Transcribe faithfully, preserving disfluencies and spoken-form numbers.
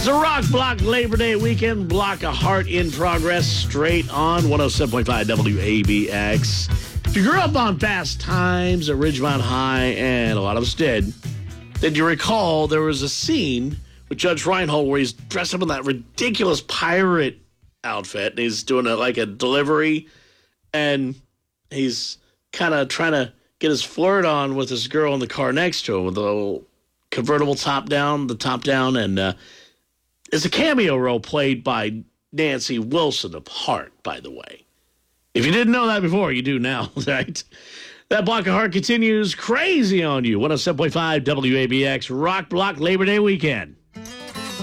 It's a Rock Block Labor Day weekend. Block a heart in progress. Straight on one oh seven point five W A B X. If you grew up on Fast Times at Ridgemont High, and a lot of us did, then you recall there was a scene with Judge Reinhold where he's dressed up in that ridiculous pirate outfit. And he's doing a, like a delivery, and he's kind of trying to get his flirt on with this girl in the car next to him with a little convertible top down, the top down, and uh, it's a cameo role played by Nancy Wilson of Heart, by the way. If you didn't know that before, you do now, right? That Block of Heart continues crazy on you. one oh seven point five W A B X, Rock Block Labor Day weekend.